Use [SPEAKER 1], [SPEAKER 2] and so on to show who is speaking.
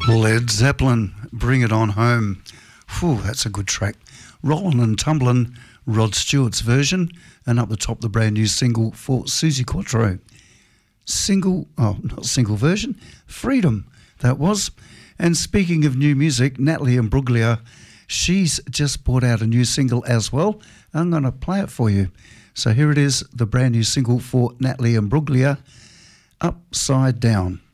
[SPEAKER 1] Led Zeppelin, Bring It On Home. Whew, that's a good track. Rollin' and Tumblin', Rod Stewart's version, and up the top the brand new single for Suzi Quatro. Not single version, Freedom, that was. And speaking of new music, Natalie Imbruglia, she's just brought out a new single as well. I'm going to play it for you. So here it is, the brand new single for Natalie Imbruglia, Upside Down.